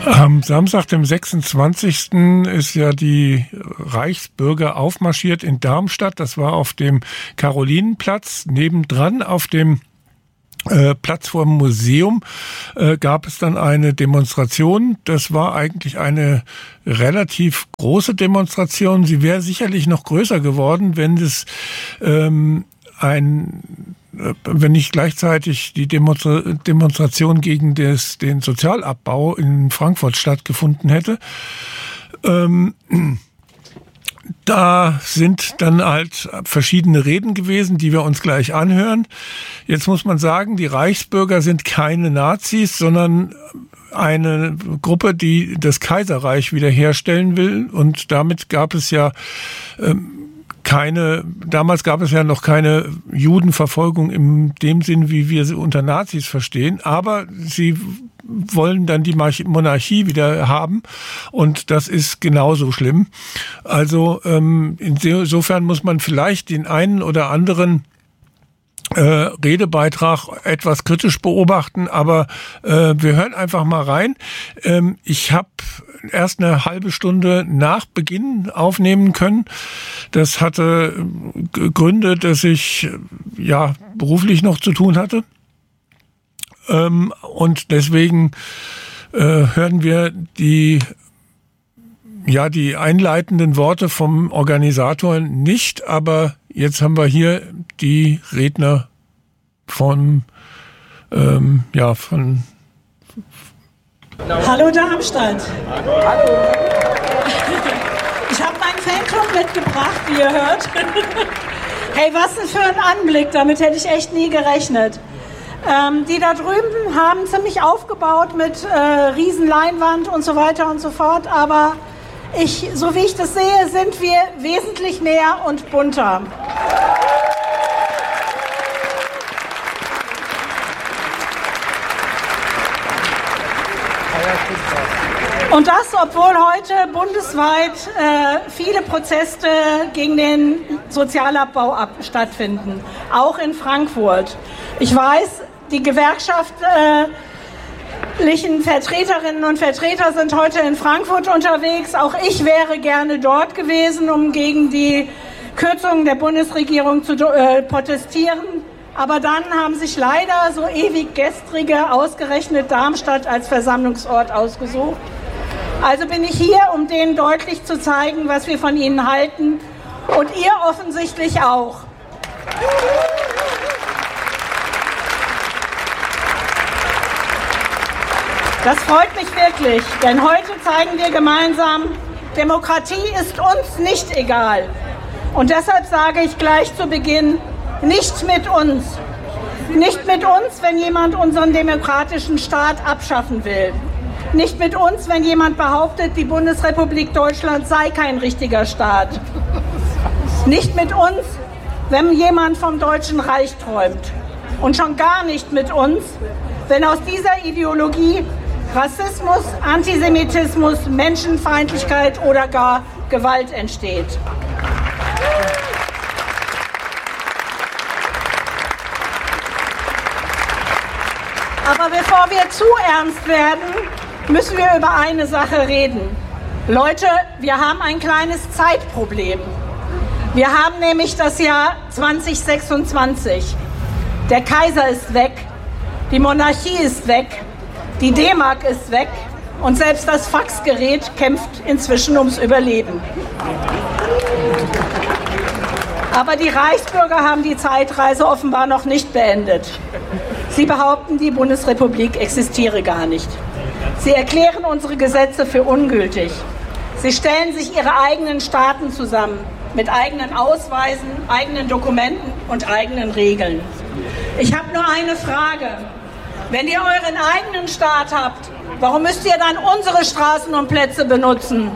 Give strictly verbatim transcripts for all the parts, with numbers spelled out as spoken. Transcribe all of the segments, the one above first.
Am Samstag, dem sechsundzwanzigsten ist ja die Reichsbürger aufmarschiert in Darmstadt. Das war auf dem Karolinenplatz. Nebendran auf dem äh, Platz vor dem Museum äh, gab es dann eine Demonstration. Das war eigentlich eine relativ große Demonstration. Sie wäre sicherlich noch größer geworden, wenn es ähm, ein wenn nicht gleichzeitig die Demonstra- Demonstration gegen des, den Sozialabbau in Frankfurt stattgefunden hätte. Ähm, da sind dann halt verschiedene Reden gewesen, die wir uns gleich anhören. Jetzt muss man sagen, die Reichsbürger sind keine Nazis, sondern eine Gruppe, die das Kaiserreich wiederherstellen will. Und damit gab es ja ähm, keine, damals gab es ja noch keine Judenverfolgung in dem Sinn, wie wir sie unter Nazis verstehen, aber sie wollen dann die Monarchie wieder haben und das ist genauso schlimm. Also ähm, insofern muss man vielleicht den einen oder anderen Äh, Redebeitrag etwas kritisch beobachten, aber äh, wir hören einfach mal rein. Ähm, ich habe erst eine halbe Stunde nach Beginn aufnehmen können. Das hatte äh, Gründe, dass ich äh, ja beruflich noch zu tun hatte. Ähm, und deswegen äh, hören wir die ja die einleitenden Worte vom Organisator nicht, aber jetzt haben wir hier die Redner von, ähm, ja, von... Hallo Darmstadt. Hallo. Ich habe meinen Fanclub mitgebracht, wie ihr hört. Hey, was denn für ein Anblick, damit hätte ich echt nie gerechnet. Ähm, die da drüben haben ziemlich aufgebaut mit äh, Riesenleinwand und so weiter und so fort, aber ich, so wie ich das sehe, sind wir wesentlich mehr und bunter. Und das, obwohl heute bundesweit äh, viele Proteste gegen den Sozialabbau ab, stattfinden, auch in Frankfurt. Ich weiß, die gewerkschaftlichen äh, Vertreterinnen und Vertreter sind heute in Frankfurt unterwegs. Auch ich wäre gerne dort gewesen, um gegen die Kürzungen der Bundesregierung zu äh, protestieren. Aber dann haben sich leider so ewig Gestrige ausgerechnet Darmstadt als Versammlungsort ausgesucht. Also bin ich hier, um denen deutlich zu zeigen, was wir von ihnen halten. Und ihr offensichtlich auch. Das freut mich wirklich, denn heute zeigen wir gemeinsam, Demokratie ist uns nicht egal. Und deshalb sage ich gleich zu Beginn, nicht mit uns. Nicht mit uns, wenn jemand unseren demokratischen Staat abschaffen will. Nicht mit uns, wenn jemand behauptet, die Bundesrepublik Deutschland sei kein richtiger Staat. Nicht mit uns, wenn jemand vom Deutschen Reich träumt. Und schon gar nicht mit uns, wenn aus dieser Ideologie Rassismus, Antisemitismus, Menschenfeindlichkeit oder gar Gewalt entsteht. Aber bevor wir zu ernst werden, müssen wir über eine Sache reden. Leute, wir haben ein kleines Zeitproblem. Wir haben nämlich das Jahr zwanzig sechsundzwanzig. Der Kaiser ist weg, die Monarchie ist weg, die D-Mark ist weg und selbst das Faxgerät kämpft inzwischen ums Überleben. Aber die Reichsbürger haben die Zeitreise offenbar noch nicht beendet. Sie behaupten, die Bundesrepublik existiere gar nicht. Sie erklären unsere Gesetze für ungültig. Sie stellen sich ihre eigenen Staaten zusammen, mit eigenen Ausweisen, eigenen Dokumenten und eigenen Regeln. Ich habe nur eine Frage. Wenn ihr euren eigenen Staat habt, warum müsst ihr dann unsere Straßen und Plätze benutzen?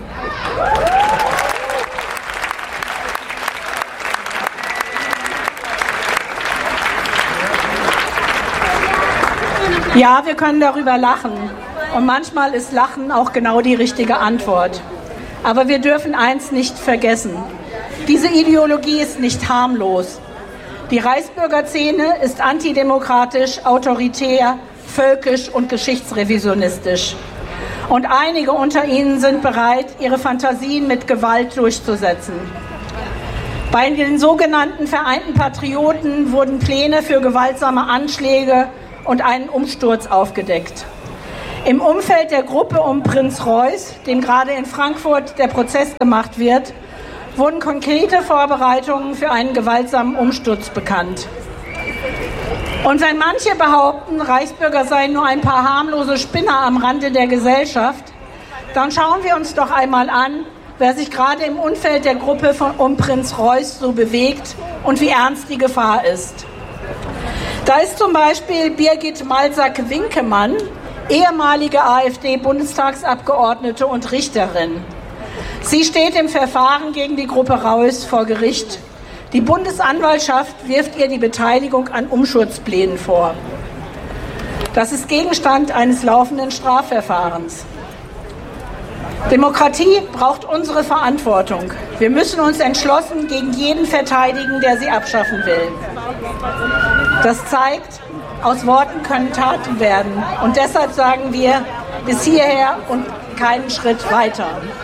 Ja, wir können darüber lachen. Und manchmal ist Lachen auch genau die richtige Antwort. Aber wir dürfen eins nicht vergessen. Diese Ideologie ist nicht harmlos. Die Reichsbürgerszene ist antidemokratisch, autoritär, völkisch und geschichtsrevisionistisch. Und einige unter ihnen sind bereit, ihre Fantasien mit Gewalt durchzusetzen. Bei den sogenannten Vereinten Patrioten wurden Pläne für gewaltsame Anschläge und einen Umsturz aufgedeckt. Im Umfeld der Gruppe um Prinz Reuß, dem gerade in Frankfurt der Prozess gemacht wird, wurden konkrete Vorbereitungen für einen gewaltsamen Umsturz bekannt. Und wenn manche behaupten, Reichsbürger seien nur ein paar harmlose Spinner am Rande der Gesellschaft, dann schauen wir uns doch einmal an, wer sich gerade im Umfeld der Gruppe von um Prinz Reuß so bewegt und wie ernst die Gefahr ist. Da ist zum Beispiel Birgit Malsack-Winkemann, ehemalige AfD-Bundestagsabgeordnete und Richterin. Sie steht im Verfahren gegen die Gruppe Reuß vor Gericht. Die Bundesanwaltschaft wirft ihr die Beteiligung an Umsturzplänen vor. Das ist Gegenstand eines laufenden Strafverfahrens. Demokratie braucht unsere Verantwortung. Wir müssen uns entschlossen gegen jeden verteidigen, der sie abschaffen will. Das zeigt, aus Worten können Taten werden. Und deshalb sagen wir, bis hierher und keinen Schritt weiter.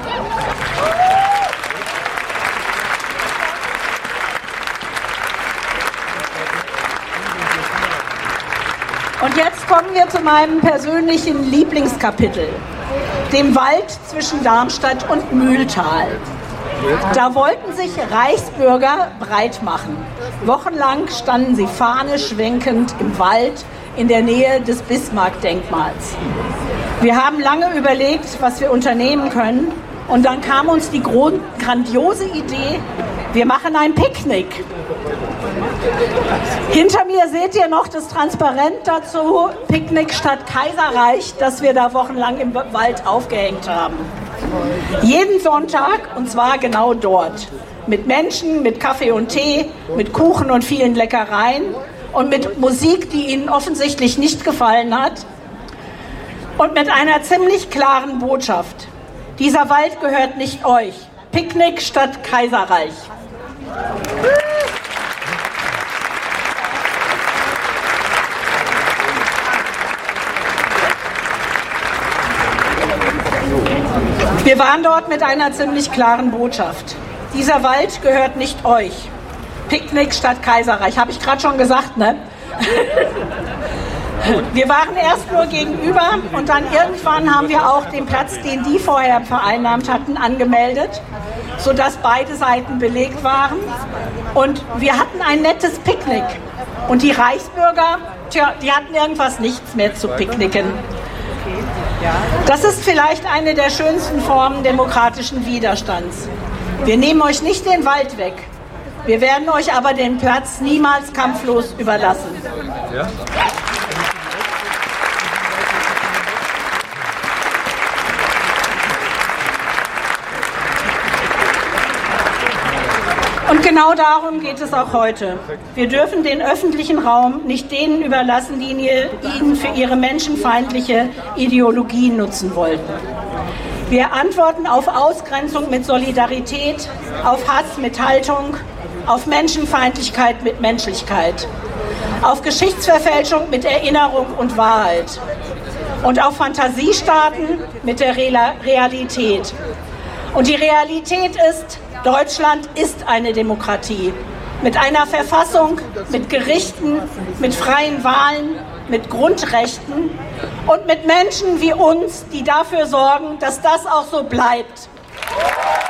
Und jetzt kommen wir zu meinem persönlichen Lieblingskapitel, dem Wald zwischen Darmstadt und Mühltal. Da wollten sich Reichsbürger breit machen. Wochenlang standen sie Fahne schwenkend im Wald in der Nähe des Bismarck-Denkmals. Wir haben lange überlegt, was wir unternehmen können, und dann kam uns die grandiose Idee, wir machen ein Picknick. Hinter mir seht ihr noch das Transparent dazu, Picknick statt Kaiserreich, das wir da wochenlang im Wald aufgehängt haben. Jeden Sonntag, und zwar genau dort. Mit Menschen, mit Kaffee und Tee, mit Kuchen und vielen Leckereien und mit Musik, die ihnen offensichtlich nicht gefallen hat. Und mit einer ziemlich klaren Botschaft. Dieser Wald gehört nicht euch. Picknick statt Kaiserreich. Wir waren dort mit einer ziemlich klaren Botschaft. Dieser Wald gehört nicht euch. Picknick statt Kaiserreich. Habe ich gerade schon gesagt, ne? Wir waren erst nur gegenüber und dann irgendwann haben wir auch den Platz, den die vorher vereinnahmt hatten, angemeldet, sodass beide Seiten belegt waren. Und wir hatten ein nettes Picknick. Und die Reichsbürger, tja, die hatten irgendwas nichts mehr zu picknicken. Das ist vielleicht eine der schönsten Formen demokratischen Widerstands. Wir nehmen euch nicht den Wald weg. Wir werden euch aber den Platz niemals kampflos überlassen. Ja. Und genau darum geht es auch heute. Wir dürfen den öffentlichen Raum nicht denen überlassen, die ihn für ihre menschenfeindliche Ideologie nutzen wollten. Wir antworten auf Ausgrenzung mit Solidarität, auf Hass mit Haltung, auf Menschenfeindlichkeit mit Menschlichkeit, auf Geschichtsverfälschung mit Erinnerung und Wahrheit und auf Fantasiestaaten mit der Realität. Und die Realität ist, Deutschland ist eine Demokratie. Mit einer Verfassung, mit Gerichten, mit freien Wahlen, mit Grundrechten und mit Menschen wie uns, die dafür sorgen, dass das auch so bleibt.